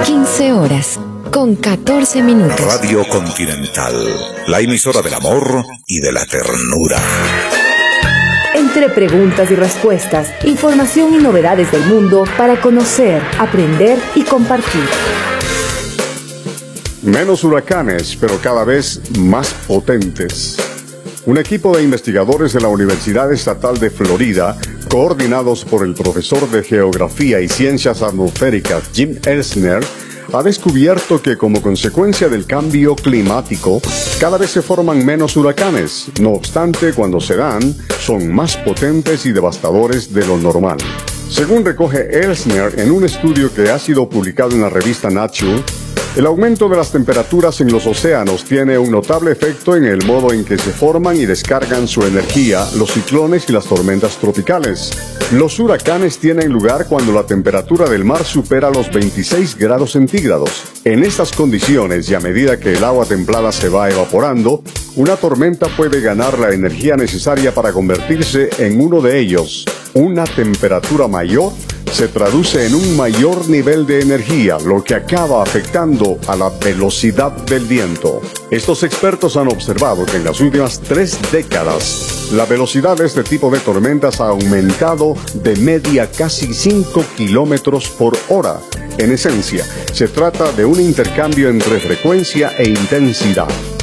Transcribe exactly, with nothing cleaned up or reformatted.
quince horas, con catorce minutos. Radio Continental, la emisora del amor y de la ternura. Entre preguntas y respuestas, información y novedades del mundo para conocer, aprender y compartir. Menos huracanes, pero cada vez más potentes. Un equipo de investigadores de la Universidad Estatal de Florida, coordinados por el profesor de Geografía y Ciencias Atmosféricas Jim Elsner, ha descubierto que como consecuencia del cambio climático, cada vez se forman menos huracanes. No obstante, cuando se dan, son más potentes y devastadores de lo normal. Según recoge Elsner en un estudio que ha sido publicado en la revista Nature, el aumento de las temperaturas en los océanos tiene un notable efecto en el modo en que se forman y descargan su energía los ciclones y las tormentas tropicales. Los huracanes tienen lugar cuando la temperatura del mar supera los veintiséis grados centígrados. En estas condiciones y a medida que el agua templada se va evaporando, una tormenta puede ganar la energía necesaria para convertirse en uno de ellos. Una temperatura mayor se traduce en un mayor nivel de energía, lo que acaba afectando a la velocidad del viento. Estos expertos han observado que en las últimas tres décadas, la velocidad de este tipo de tormentas ha aumentado de media casi cinco kilómetros por hora. En esencia, se trata de un intercambio entre frecuencia e intensidad.